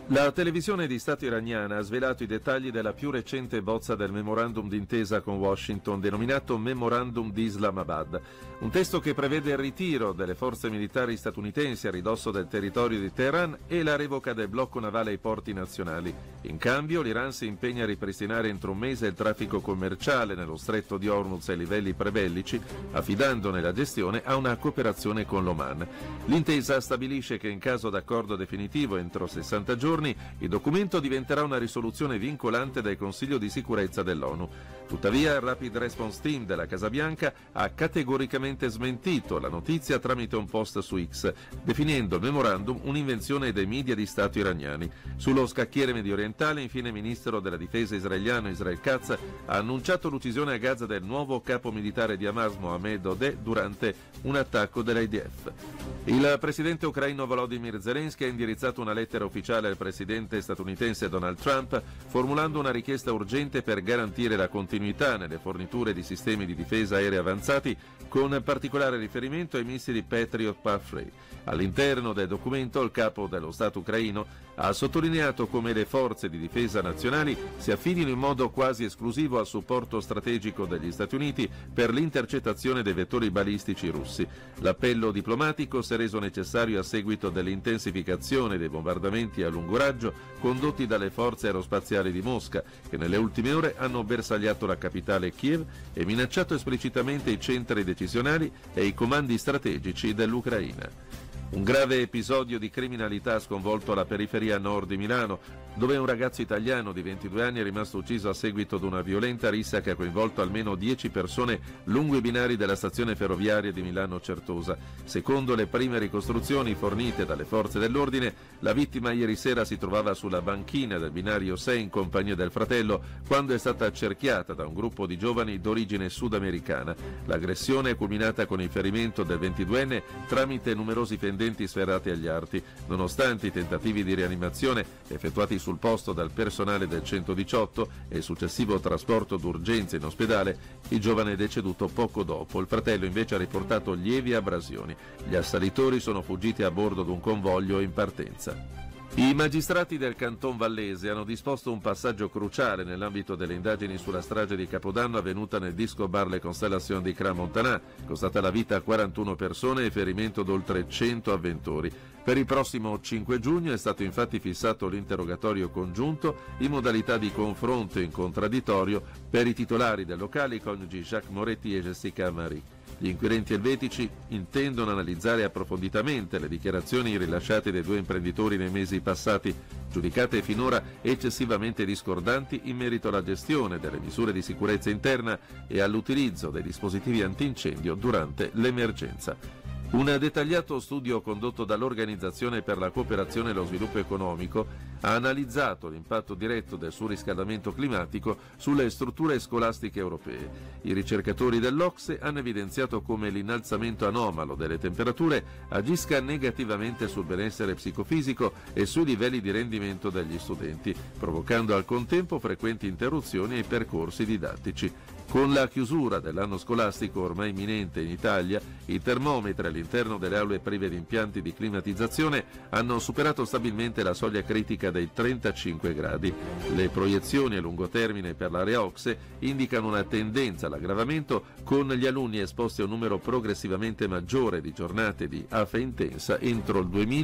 La televisione di Stato iraniana ha svelato i dettagli della più recente bozza del memorandum d'intesa con Washington, denominato Memorandum di Islamabad, un testo che prevede il ritiro delle forze militari statunitensi a ridosso del territorio di Teheran e la revoca del blocco navale ai porti nazionali. In cambio, l'Iran si impegna a ripristinare entro un mese il traffico commerciale nello stretto di Hormuz ai livelli prebellici, affidandone la gestione a una cooperazione con l'Oman. L'intesa stabilisce che in caso d'accordo definitivo entro 60 giorni il documento diventerà una risoluzione vincolante del Consiglio di sicurezza dell'ONU. Tuttavia, il Rapid Response Team della Casa Bianca ha categoricamente smentito la notizia tramite un post su X, definendo il memorandum un'invenzione dei media di Stato iraniani. Sullo scacchiere mediorientale, infine, il ministro della difesa israeliano Israel Katz ha annunciato l'uccisione a Gaza del nuovo capo militare di Hamas Mohammed Odeh durante un attacco dell'IDF. Il presidente ucraino Volodymyr Zelensky ha indirizzato una lettera ufficiale al presidente statunitense Donald Trump, formulando una richiesta urgente per garantire la continuità nelle forniture di sistemi di difesa aerea avanzati, con particolare riferimento ai missili Patriot Pathray. All'interno del documento, il capo dello Stato ucraino ha sottolineato come le forze di difesa nazionali si affidino in modo quasi esclusivo al supporto strategico degli Stati Uniti per l'intercettazione dei vettori balistici russi. L'appello diplomatico si è reso necessario a seguito dell'intensificazione dei bombardamenti a lungo raggio condotti dalle forze aerospaziali di Mosca, che nelle ultime ore hanno bersagliato la capitale Kiev e minacciato esplicitamente i centri decisionali e i comandi strategici dell'Ucraina. Un grave episodio di criminalità ha sconvolto la periferia nord di Milano, dove un ragazzo italiano di 22 anni è rimasto ucciso a seguito di una violenta rissa che ha coinvolto almeno 10 persone lungo i binari della stazione ferroviaria di Milano Certosa. Secondo le prime ricostruzioni fornite dalle forze dell'ordine, la vittima ieri sera si trovava sulla banchina del binario 6 in compagnia del fratello quando è stata accerchiata da un gruppo di giovani d'origine sudamericana. L'aggressione è culminata con il ferimento del 22enne tramite numerosi fendenti sferrati agli arti. Nonostante i tentativi di rianimazione effettuati sul posto dal personale del 118 e il successivo trasporto d'urgenza in ospedale, il giovane è deceduto poco dopo. Il fratello invece ha riportato lievi abrasioni. Gli assalitori sono fuggiti a bordo di un convoglio in partenza. I magistrati del Canton Vallese hanno disposto un passaggio cruciale nell'ambito delle indagini sulla strage di Capodanno avvenuta nel disco bar Le Constellations di Crans-Montana, costata la vita a 41 persone e ferimento di oltre 100 avventori. Per il prossimo 5 giugno è stato infatti fissato l'interrogatorio congiunto in modalità di confronto in contraddittorio per i titolari del locale, i coniugi Jacques Moretti e Jessica Marie. Gli inquirenti elvetici intendono analizzare approfonditamente le dichiarazioni rilasciate dai due imprenditori nei mesi passati, giudicate finora eccessivamente discordanti in merito alla gestione delle misure di sicurezza interna e all'utilizzo dei dispositivi antincendio durante l'emergenza. Un dettagliato studio condotto dall'Organizzazione per la cooperazione e lo sviluppo economico ha analizzato l'impatto diretto del surriscaldamento climatico sulle strutture scolastiche europee. I ricercatori dell'OCSE hanno evidenziato come l'innalzamento anomalo delle temperature agisca negativamente sul benessere psicofisico e sui livelli di rendimento degli studenti, provocando al contempo frequenti interruzioni ai percorsi didattici. Con la chiusura dell'anno scolastico ormai imminente in Italia, i termometri all'interno delle aule prive di impianti di climatizzazione hanno superato stabilmente la soglia critica dei 35 gradi. Le proiezioni a lungo termine per l'area OCSE indicano una tendenza all'aggravamento, con gli alunni esposti a un numero progressivamente maggiore di giornate di afa intensa entro il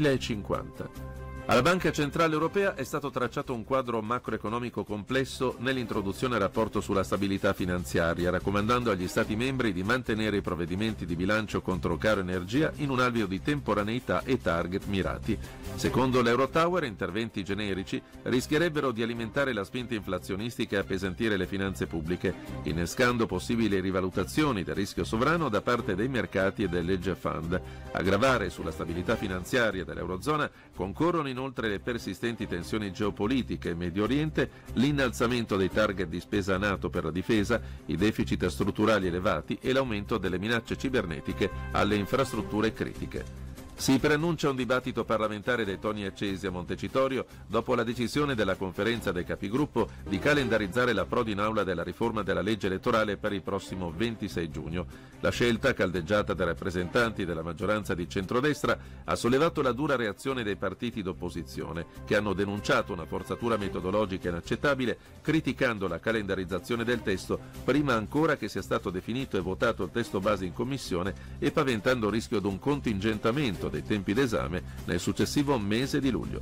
2050. Alla Banca Centrale Europea è stato tracciato un quadro macroeconomico complesso nell'introduzione al rapporto sulla stabilità finanziaria, raccomandando agli Stati membri di mantenere i provvedimenti di bilancio contro caro energia in un alveo di temporaneità e target mirati. Secondo l'Eurotower, interventi generici rischierebbero di alimentare la spinta inflazionistica e appesantire le finanze pubbliche, innescando possibili rivalutazioni del rischio sovrano da parte dei mercati e dell'hedge fund. A gravare sulla stabilità finanziaria dell'Eurozona concorrono inoltre le persistenti tensioni geopolitiche in Medio Oriente, l'innalzamento dei target di spesa NATO per la difesa, i deficit strutturali elevati e l'aumento delle minacce cibernetiche alle infrastrutture critiche. Si preannuncia un dibattito parlamentare dai toni accesi a Montecitorio dopo la decisione della conferenza dei capigruppo di calendarizzare l'approdo in aula della riforma della legge elettorale per il prossimo 26 giugno. La scelta, caldeggiata dai rappresentanti della maggioranza di centrodestra, ha sollevato la dura reazione dei partiti d'opposizione, che hanno denunciato una forzatura metodologica inaccettabile, criticando la calendarizzazione del testo prima ancora che sia stato definito e votato il testo base in commissione e paventando il rischio di un contingentamento dei tempi d'esame nel successivo mese di luglio.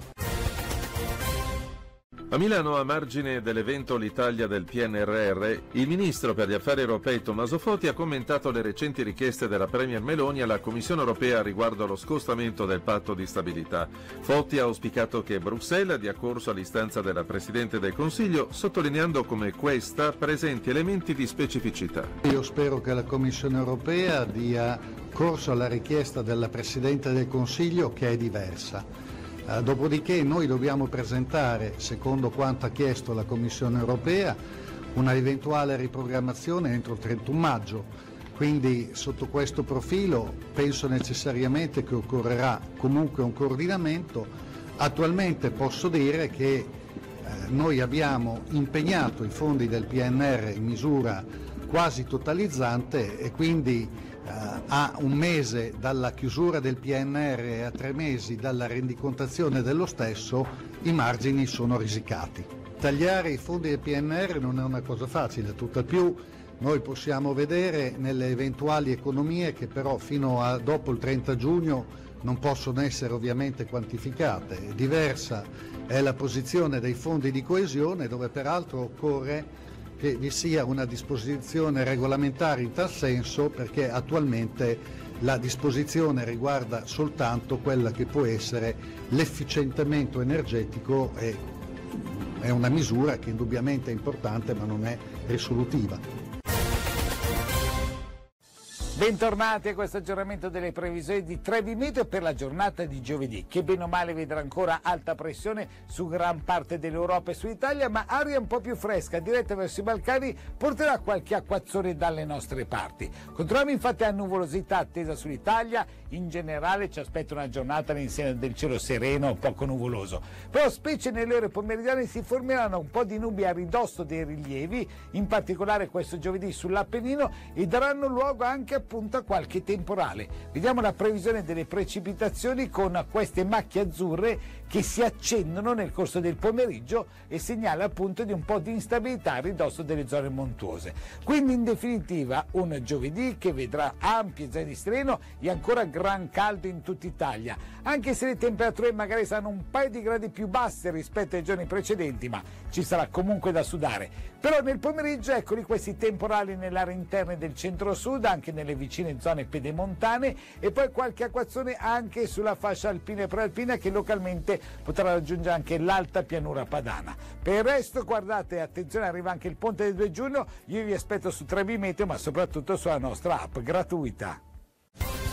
A Milano, a margine dell'evento L'Italia del PNRR, il ministro per gli affari europei Tommaso Foti ha commentato le recenti richieste della Premier Meloni alla Commissione europea riguardo allo scostamento del patto di stabilità. Foti ha auspicato che Bruxelles dia corso all'istanza della Presidente del Consiglio, sottolineando come questa presenti elementi di specificità. Io spero che la Commissione europea dia corso alla richiesta della Presidente del Consiglio, che è diversa. Dopodiché noi dobbiamo presentare, secondo quanto ha chiesto la Commissione europea, una eventuale riprogrammazione entro il 31 maggio. Quindi sotto questo profilo penso necessariamente che occorrerà comunque un coordinamento. Attualmente posso dire che noi abbiamo impegnato i fondi del PNR in misura quasi totalizzante e quindi a un mese dalla chiusura del PNR e a 3 mesi dalla rendicontazione dello stesso i margini sono risicati. Tagliare i fondi del PNR non è una cosa facile, tutt'al più noi possiamo vedere nelle eventuali economie che però fino a dopo il 30 giugno non possono essere ovviamente quantificate. Diversa è la posizione dei fondi di coesione, dove peraltro occorre che vi sia una disposizione regolamentare in tal senso, perché attualmente la disposizione riguarda soltanto quella che può essere l'efficientamento energetico e è una misura che indubbiamente è importante ma non è risolutiva. Bentornati a questo aggiornamento delle previsioni di Trebi Meteo per la giornata di giovedì, che bene o male vedrà ancora alta pressione su gran parte dell'Europa e sull'Italia, ma aria un po' più fresca diretta verso i Balcani porterà qualche acquazzone dalle nostre parti. Controlliamo infatti la nuvolosità attesa sull'Italia, in generale ci aspetta una giornata all'insegna del cielo sereno, poco nuvoloso, però specie nelle ore pomeridiane si formeranno un po' di nubi a ridosso dei rilievi, in particolare questo giovedì sull'Appennino, e daranno luogo anche appunto a qualche temporale. Vediamo la previsione delle precipitazioni con queste macchie azzurre che si accendono nel corso del pomeriggio e segnala appunto di un po' di instabilità a ridosso delle zone montuose. Quindi in definitiva un giovedì che vedrà ampie zone di sereno e ancora gran caldo in tutta Italia, anche se le temperature magari saranno un paio di gradi più basse rispetto ai giorni precedenti, ma ci sarà comunque da sudare. Però nel pomeriggio eccoli questi temporali nell'area interna del centro-sud, anche nelle vicine zone pedemontane, e poi qualche acquazzone anche sulla fascia alpina e prealpina che localmente potrà raggiungere anche l'alta pianura padana. Per il resto guardate, attenzione, arriva anche il ponte del 2 giugno, io vi aspetto su Trebi Meteo ma soprattutto sulla nostra app gratuita.